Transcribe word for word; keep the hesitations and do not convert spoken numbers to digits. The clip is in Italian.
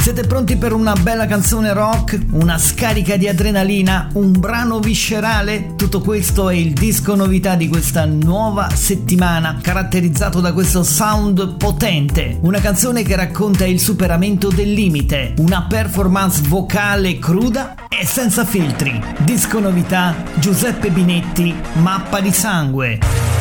Siete pronti per una bella canzone rock? Una scarica di adrenalina? Un brano viscerale? Tutto questo è il disco novità di questa nuova settimana, caratterizzato da questo sound potente. Una canzone che racconta il superamento del limite, una performance vocale cruda e senza filtri. Disco novità, Giuseppe Binetti, Mappa di sangue.